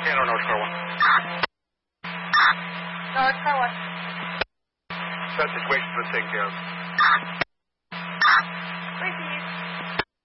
Yeah, no, it's car 1. No, it's car 1. That situation's been taken care of.